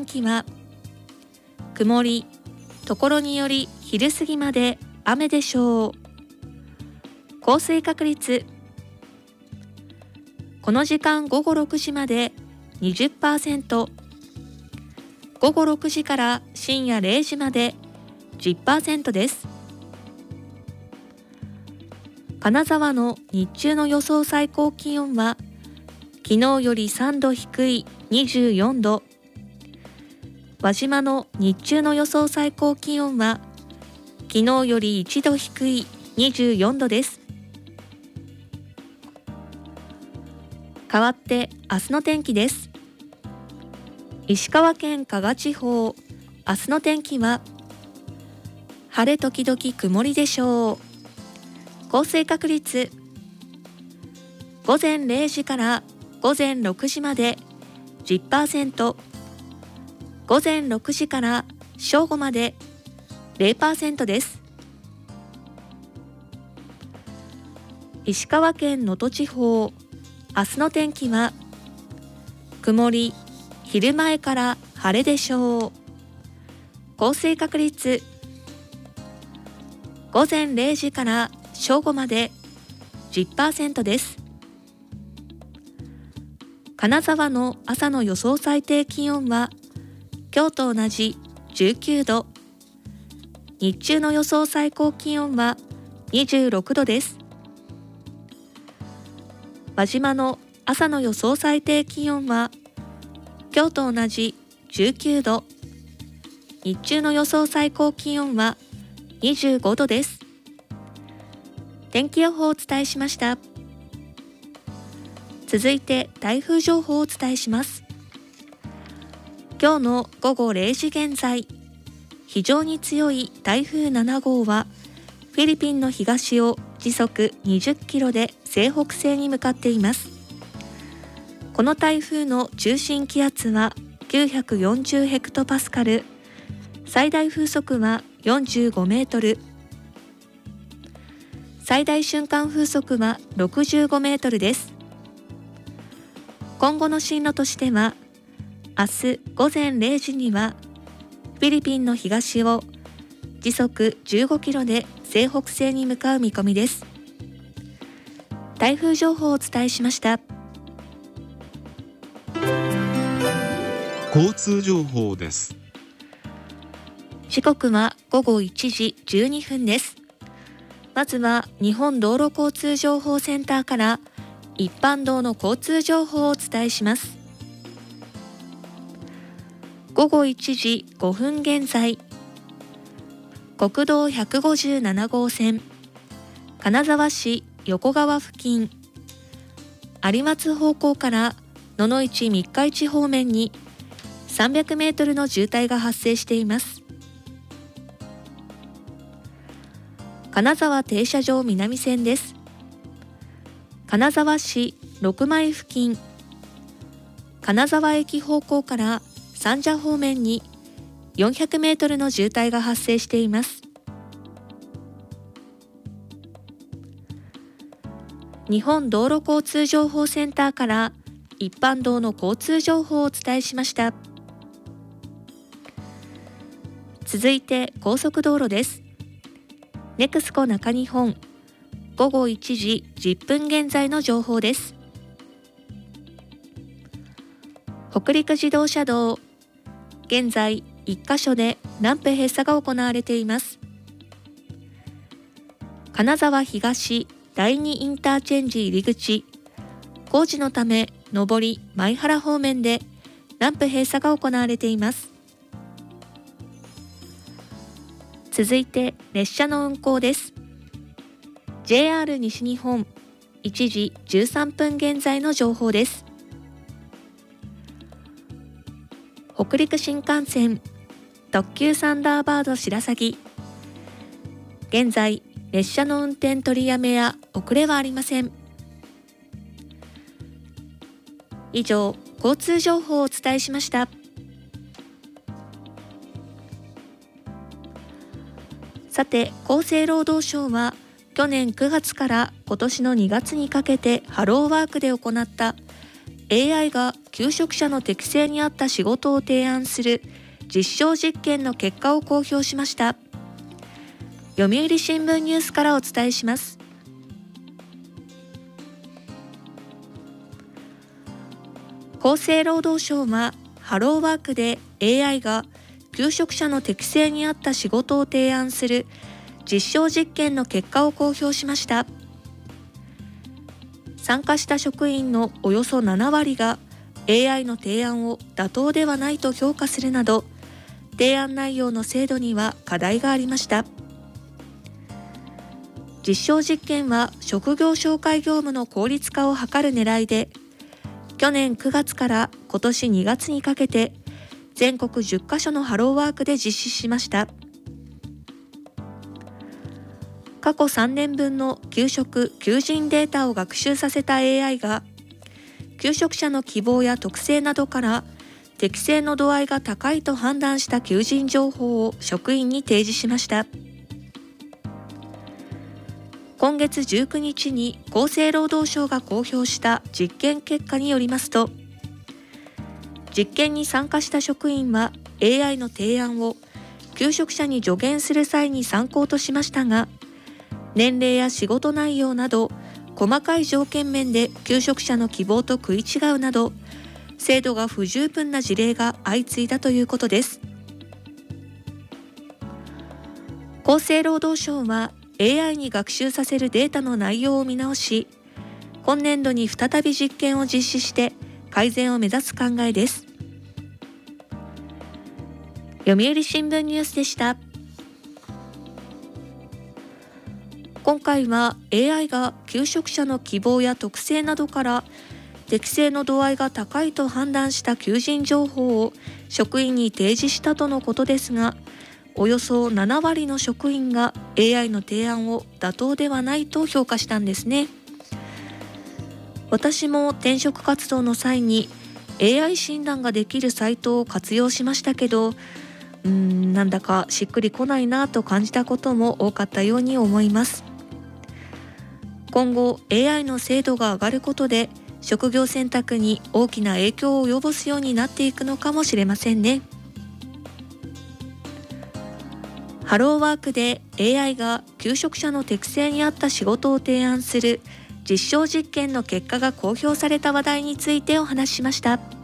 気は曇り、ところにより昼過ぎまで雨でしょう。降水確率、この時間午後6時まで 20%、午後6時から深夜0時まで 10% です。金沢の日中の予想最高気温は昨日より3度低い24度。輪島の日中の予想最高気温は昨日より1度低い24度です。変わって明日の天気です。石川県加賀地方、明日の天気は晴れ時々曇りでしょう。降水確率、午前0時から午前6時まで 10%、午前6時から正午まで 0% です。石川県能登地方、明日の天気は曇り、昼前から晴れでしょう。降水確率、午前0時から正午まで 10% です。金沢の朝の予想最低気温は今日と同じ19度。日中の予想最高気温は26度です。輪島の朝の予想最低気温は今日と同じ19度。日中の予想最高気温は25度です。天気予報をお伝えしました。続いて台風情報をお伝えします。今日の午後0時現在、非常に強い台風7号はフィリピンの東を時速20キロで西北西に向かっています。この台風の中心気圧は940ヘクトパスカル、最大風速は45メートル、最大瞬間風速は65メートルです。今後の進路としては、明日午前0時にはフィリピンの東を時速15キロで西北西に向かう見込みです。台風情報をお伝えしました。 交通情報です。 時刻は午後1時12分です。まずは日本道路交通情報センターから一般道の交通情報をお伝えします。午後1時5分現在、国道157号線金沢市横川付近、有松方向から野々市三日市方面に300メートルの渋滞が発生しています。金沢停車場南線です。金沢市六枚付近、金沢駅方向から三社方面に400メートルの渋滞が発生しています。日本道路交通情報センターから一般道の交通情報をお伝えしました。続いて高速道路です。ネクスコ中日本、午後1時10分現在の情報です。北陸自動車道、現在1カ所でランプ閉鎖が行われています。金沢東第2インターチェンジ入り口、工事のため上り前原方面でランプ閉鎖が行われています。続いて列車の運行です。 JR 西日本1時13分現在の情報です。北陸新幹線特急サンダーバード白鷺、現在列車の運転取りやめや遅れはありません。以上、交通情報をお伝えしました。さて、厚生労働省は去年9月から今年の2月にかけてハローワークで行った AI が求職者の適性に合った仕事を提案する実証実験の結果を公表しました。読売新聞ニュースからお伝えします。厚生労働省はハローワークで AI が求職者の適性に合った仕事を提案する実証実験の結果を公表しました。参加した職員のおよそ7割が AI の提案を妥当ではないと評価するなど、提案内容の精度には課題がありました。実証実験は職業紹介業務の効率化を図る狙いで、去年9月から今年2月にかけて全国10カ所のハローワークで実施しました。過去3年分の求職・求人データを学習させた AI が、求職者の希望や特性などから適性の度合いが高いと判断した求人情報を職員に提示しました。今月19日に厚生労働省が公表した実験結果によりますと、実験に参加した職員は AI の提案を求職者に助言する際に参考としましたが、年齢や仕事内容など細かい条件面で求職者の希望と食い違うなど、精度が不十分な事例が相次いだということです。厚生労働省は AI に学習させるデータの内容を見直し、今年度に再び実験を実施して改善を目指す考えです。読売新聞ニュースでした。今回は AI が求職者の希望や特性などから適性の度合いが高いと判断した求人情報を職員に提示したとのことですが、およそ7割の職員が AI の提案を妥当ではないと評価したんですね。私も転職活動の際に AI 診断ができるサイトを活用しましたけど、なんだかしっくりこないなと感じたことも多かったように思います。今後 AI の精度が上がることで職業選択に大きな影響を及ぼすようになっていくのかもしれませんね。ハローワークで AI が求職者の適性に合った仕事を提案する実証実験の結果が公表された話題についてお話ししました。